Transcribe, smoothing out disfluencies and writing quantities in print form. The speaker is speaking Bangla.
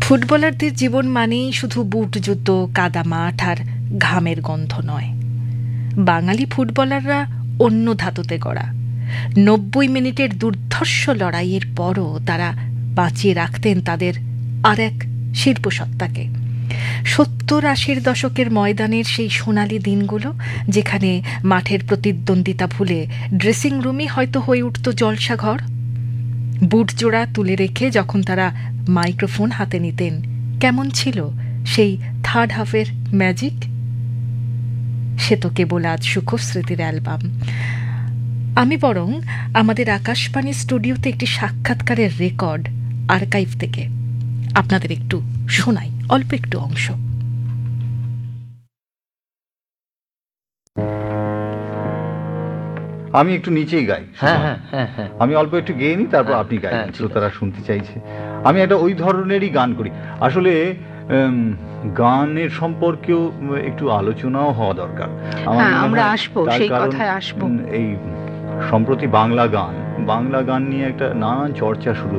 ফুটবলারদের জীবন মানেই শুধু বুট জুতো, কাদা মাঠ আর ঘামের গন্ধ নয়। বাঙালি ফুটবলাররা অন্য ধাতুতে গড়া। 90 মিনিটের দুর্ধর্ষ লড়াইয়ের পরও তারা বাঁচিয়ে রাখতেন তাদের আর এক শিল্পসত্তাকে। 70-80 দশকের ময়দানের সেই সোনালি দিনগুলো, যেখানে মাঠের প্রতিদ্বন্দ্বিতা ভুলে ড্রেসিং রুমই হয়তো হয়ে উঠত জলসাঘর। বুট জোড়া তুলে রেখে যখন তারা মাইক্রোফোন হাতে নিতেন, কেমন ছিল সেই থার্ড হাফের ম্যাজিক? সে তো কেবল আজ সুখস্মৃতির অ্যালবাম। আমি বরং আমাদের আকাশবাণী স্টুডিওতে একটি সাক্ষাৎকারের রেকর্ড আর্কাইভ থেকে আপনাদের একটু শোনাই, অল্প একটু অংশ। আমি একটু নিচেই গাই, আমি অল্প একটু গেয়ে নিই, তারপর আপনি গাই, শ্রোতারা শুনতে চাইছে। আমি একটা ওই ধরনেরই গান করি। আসলে গানের সম্পর্কেও একটু আলোচনাও হওয়া দরকার। আমরা আসবো, সেই কথায় আসবো। এই সম্প্রতি বাংলা গান নিয়ে একটা নানান চর্চা শুরু